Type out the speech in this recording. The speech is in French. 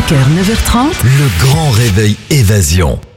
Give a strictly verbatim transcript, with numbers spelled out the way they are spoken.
cinq heures, neuf heures trente. Le grand réveil Évasion.